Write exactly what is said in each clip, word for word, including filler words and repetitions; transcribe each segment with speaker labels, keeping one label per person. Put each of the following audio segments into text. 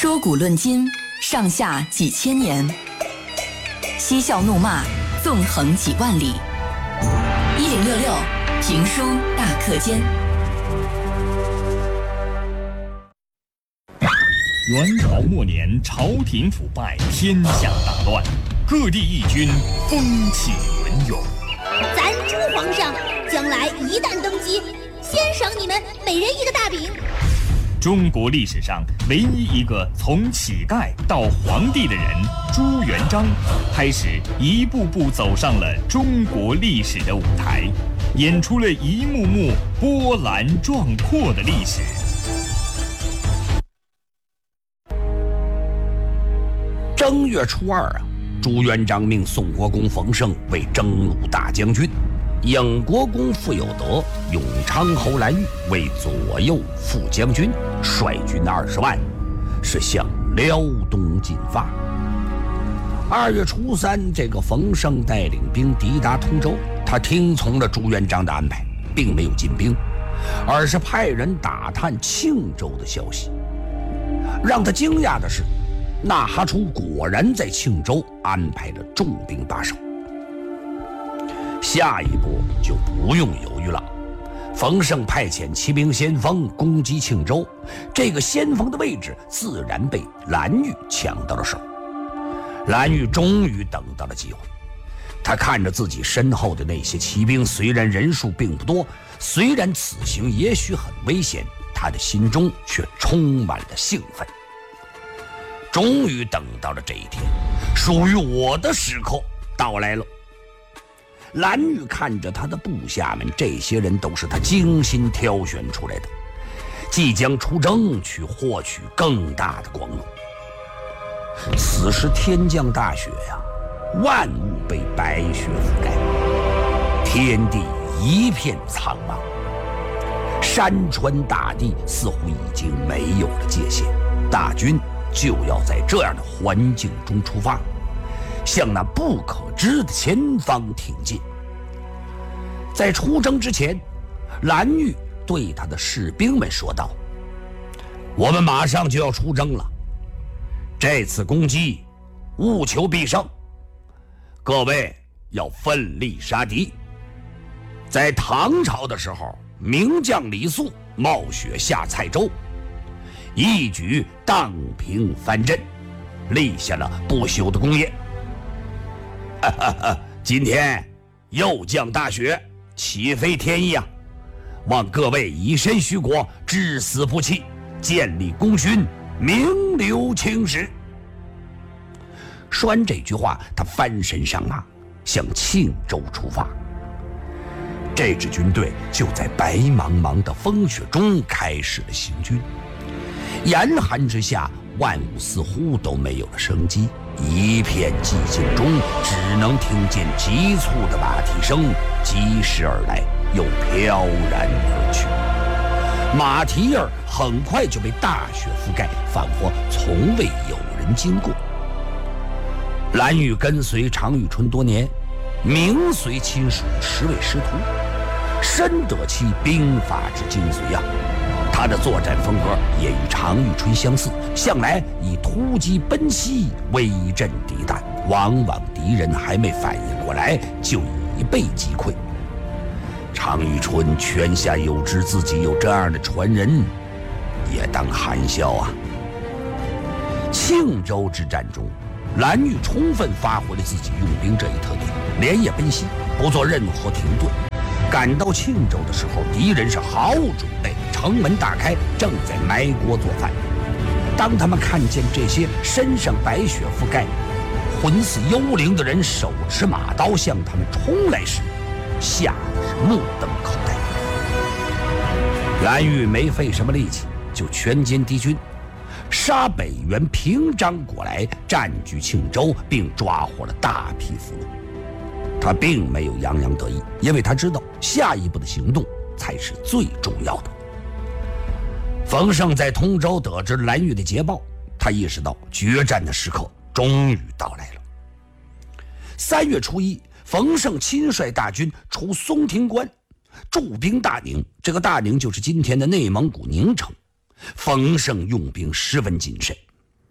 Speaker 1: 说古论今，上下几千年；嬉笑怒骂，纵横几万里。一零六六评书大课间。
Speaker 2: 元朝末年，朝廷腐败，天下大乱，各地义军风起云涌。
Speaker 3: 咱朱皇上将来一旦登基，先赏你们每人一个大饼。
Speaker 2: 中国历史上唯一一个从乞丐到皇帝的人朱元璋，开始一步步走上了中国历史的舞台，演出了一幕幕波澜壮阔的历史。
Speaker 4: 正月初二啊，朱元璋命宋国公冯胜为征虏大将军，英国公傅有德、永昌侯蓝玉为左右副将军，率军二十万，是向辽东进发。二月初三，这个冯胜带领兵抵达通州，他听从了朱元璋的安排，并没有进兵，而是派人打探庆州的消息。让他惊讶的是，纳哈出果然在庆州安排了重兵把守。下一步就不用犹豫了，冯胜派遣骑兵先锋攻击庆州，这个先锋的位置自然被蓝玉抢到了手。蓝玉终于等到了机会，他看着自己身后的那些骑兵，虽然人数并不多，虽然此行也许很危险，他的心中却充满了兴奋。终于等到了这一天，属于我的时刻到来了。蓝玉看着他的部下们，这些人都是他精心挑选出来的，即将出征去获取更大的光荣。此时天降大雪呀，万物被白雪覆盖，天地一片苍茫，山川大地似乎已经没有了界限，大军就要在这样的环境中出发，向那不可知的前方挺进。在出征之前，蓝玉对他的士兵们说道：我们马上就要出征了，这次攻击务求必胜，各位要奋力杀敌。在唐朝的时候，名将李肃冒雪下蔡州，一举荡平藩镇，立下了不朽的功业。哈哈哈，今天又降大雪，岂非天意啊！望各位以身许国，至死不弃，建立功勋，名留青史。说完这句话，他翻身上马，向庆州出发。这支军队就在白茫茫的风雪中开始了行军。严寒之下，万物似乎都没有了生机，一片寂静中，只能听见急促的马蹄声疾驶而来，又飘然而去。马蹄印儿很快就被大雪覆盖，仿佛从未有人经过。蓝玉跟随常遇春多年，名随亲属，实为师徒，深得其兵法之精髓呀。他的作战风格也与常遇春相似，向来以突击奔袭威震敌胆，往往敌人还没反应过来，就已被击溃。常遇春泉下有知自己有这样的传人，也当含笑啊。庆州之战中，蓝玉充分发挥了自己用兵这一特点，连夜奔袭，不做任何停顿。赶到庆州的时候，敌人是毫无准备，城门大开，正在埋锅做饭。当他们看见这些身上白雪覆盖、魂似幽灵的人手持马刀向他们冲来时，吓得是目瞪口呆。蓝玉没费什么力气，就全歼敌军，杀北元平章过来，占据庆州，并抓获了大批俘虏。他并没有洋洋得意，因为他知道下一步的行动才是最重要的。冯胜在通州得知蓝玉的捷报，他意识到决战的时刻终于到来了。三月初一，冯胜亲率大军出松亭关，驻兵大宁。这个大宁就是今天的内蒙古宁城。冯胜用兵十分谨慎，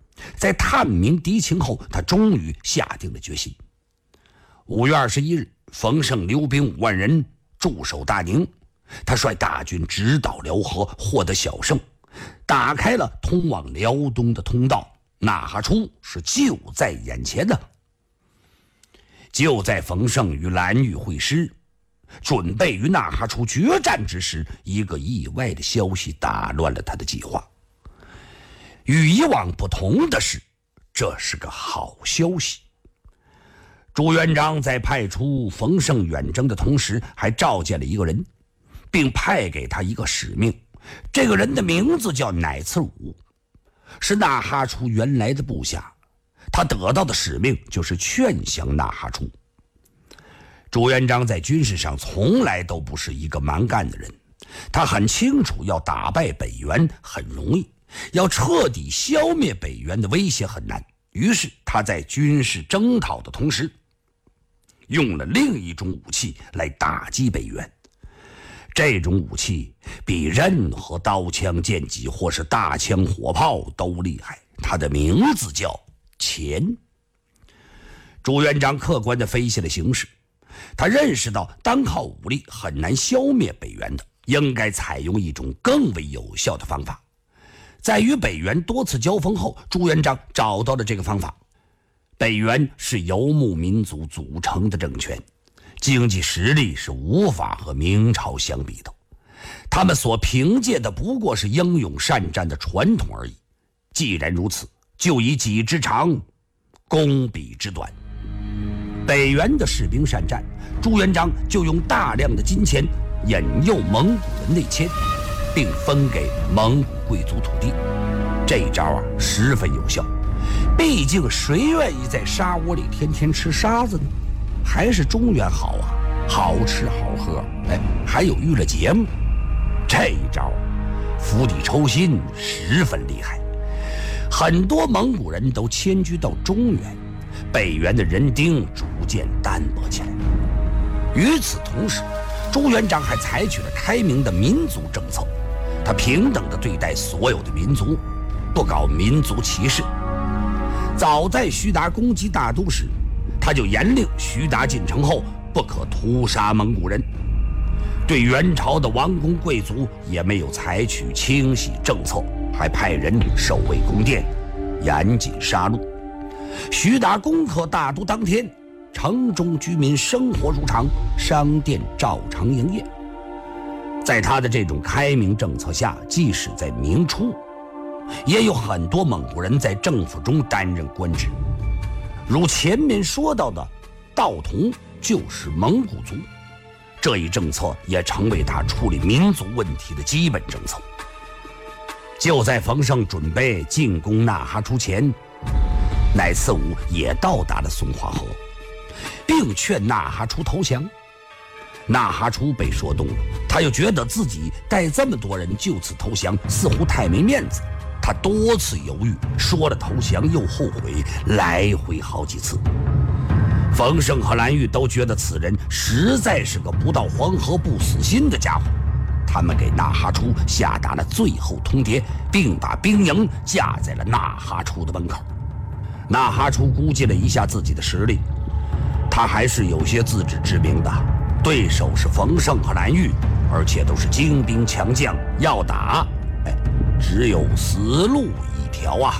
Speaker 4: 在探明敌情后，他终于下定了决心。五月二十一日，冯胜留兵五万人驻守大宁，他率大军直捣辽河，获得小胜，打开了通往辽东的通道。纳哈出是就在眼前的。就在冯胜与蓝玉会师，准备与纳哈出决战之时，一个意外的消息打乱了他的计划。与以往不同的是，这是个好消息。朱元璋在派出冯胜远征的同时，还召见了一个人，并派给他一个使命。这个人的名字叫乃次武，是纳哈出原来的部下。他得到的使命就是劝降纳哈出。朱元璋在军事上从来都不是一个蛮干的人，他很清楚要打败北元很容易，要彻底消灭北元的威胁很难。于是他在军事征讨的同时，用了另一种武器来打击北元。这种武器比任何刀枪剑戟或是大枪火炮都厉害，它的名字叫钱。朱元璋客观地分析了形势，他认识到单靠武力很难消灭北元的，应该采用一种更为有效的方法。在与北元多次交锋后，朱元璋找到了这个方法。北元是游牧民族组成的政权，经济实力是无法和明朝相比的，他们所凭借的不过是英勇善战的传统而已。既然如此，就以己之长攻彼之短。北元的士兵善战，朱元璋就用大量的金钱引诱蒙古人内迁，并分给蒙古贵族土地。这一招啊十分有效，毕竟谁愿意在沙窝里天天吃沙子呢？还是中原好啊，好吃好喝，哎，还有娱乐节目。这一招釜底抽薪，十分厉害。很多蒙古人都迁居到中原，北元的人丁逐渐单薄起来。与此同时，朱元璋还采取了开明的民族政策，他平等地对待所有的民族，不搞民族歧视。早在徐达攻击大都时，他就严令徐达进城后不可屠杀蒙古人。对元朝的王公贵族也没有采取清洗政策，还派人守卫宫殿，严禁杀戮。徐达攻克大都当天，城中居民生活如常，商店照常营业。在他的这种开明政策下，即使在明初，也有很多蒙古人在政府中担任官职。如前面说到的，道童就是蒙古族，这一政策也成为他处理民族问题的基本政策。就在冯胜准备进攻纳哈出前，乃次武也到达了松花河，并劝纳哈出投降。纳哈出被说动了，他又觉得自己带这么多人就此投降，似乎太没面子。他多次犹豫，说了投降又后悔，来回好几次。冯胜和蓝玉都觉得此人实在是个不到黄河不死心的家伙，他们给纳哈出下达了最后通牒，并把兵营架在了纳哈出的门口。纳哈出估计了一下自己的实力，他还是有些自知之明的，对手是冯胜和蓝玉，而且都是精兵强将，要打，哎，只有死路一条啊！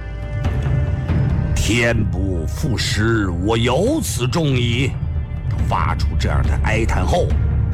Speaker 4: 天不负时，我有此重矣。他发出这样的哀叹后，